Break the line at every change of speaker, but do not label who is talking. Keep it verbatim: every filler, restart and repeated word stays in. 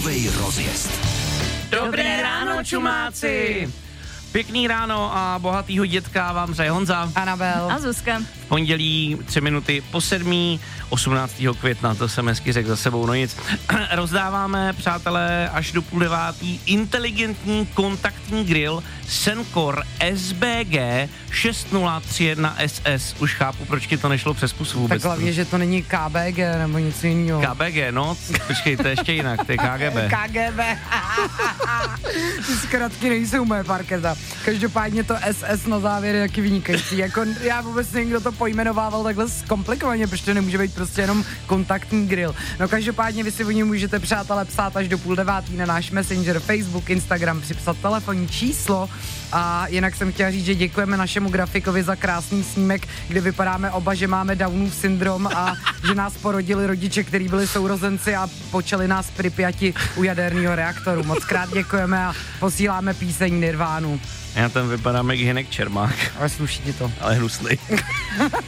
Novej rozjezd.
Dobré ráno, čumáci! Pěkný ráno a bohatýho dětka vám přeje Honza.
Anabel.
A Zuzka.
V pondělí tři minuty po sedmý, osmnáctého května, to jsem hezky řekl za sebou, no nic. Rozdáváme, přátelé, až do půl devátý inteligentní kontaktní grill Sencor S B G šest nula tři jedna S S. Už chápu, proč ti to nešlo přes pusu vůbec.
Tak hlavně, že to není K B G nebo něco jiného.
K B G, no, počkej, to je ještě jinak, to je K G B.
K G B. Ty zkratky nejsou moje parketa. Každopádně to S S na závěr je taky vynikající. Jako já vůbec nevím, kdo to pojmenovával takhle zkomplikovaně, protože to nemůže být prostě jenom kontaktní grill. No každopádně vy si o něm můžete, přátelé, psát až do půl devátý na náš Messenger, Facebook, Instagram, připsat telefonní číslo. A jinak jsem chtěla říct, že děkujeme našemu grafikovi za krásný snímek, kde vypadáme oba, že máme Downův syndrom a že nás porodili rodiče, kteří byli sourozenci a počali nás v Pripyati u jaderného reaktoru. Moc krát děkujeme a posíláme píseň Nirvánu.
Já tam vypadám jak Hynek Čermák.
Ale sluší ti to.
Ale hnusný.